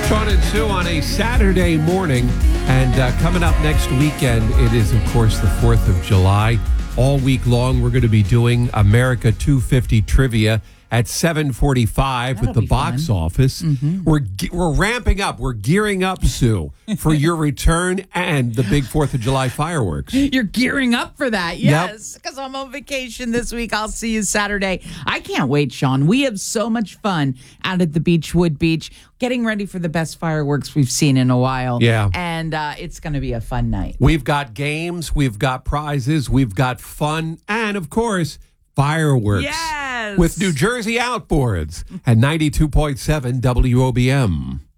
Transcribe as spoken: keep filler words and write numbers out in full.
Sean and Sue on a Saturday morning. And uh, coming up next weekend, it is, of course, the fourth of July. All week long, we're going to be doing America two fifty Trivia at seven forty-five That'll with the be box fun. office. Mm-hmm. We're ge- we're ramping up. We're gearing up, Sue, for your return and the big fourth of July fireworks. You're gearing up for that, yes, because I'm on vacation this week. I'll see you Saturday. I can't wait, Sean. We have so much fun out at the Beechwood Beach, getting ready for the best fireworks we've seen in a while. Yeah. And uh, it's going to be a fun night. We've got games, we've got prizes, we've got fun, and, of course, fireworks. Yes. With New Jersey Outboards at ninety-two point seven W O B M.